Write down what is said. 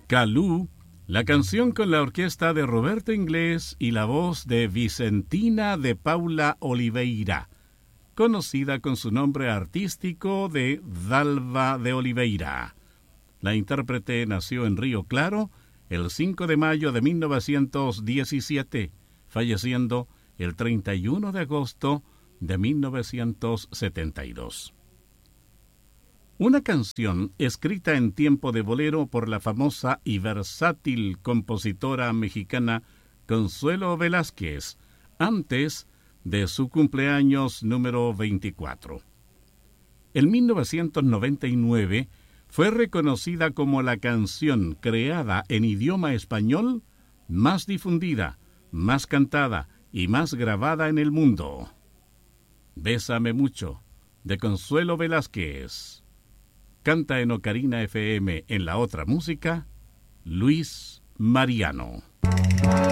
Calú, la canción con la orquesta de Roberto Inglés y la voz de Vicentina de Paula Oliveira, conocida con su nombre artístico de Dalva de Oliveira. La intérprete nació en Río Claro el 5 de mayo de 1917, falleciendo el 31 de agosto de 1972. Una canción escrita en tiempo de bolero por la famosa y versátil compositora mexicana Consuelo Velázquez, antes de su cumpleaños número 24. En 1999 fue reconocida como la canción creada en idioma español más difundida, más cantada y más grabada en el mundo. Bésame mucho, de Consuelo Velázquez. Canta en Ocarina FM en la otra música, Luis Mariano.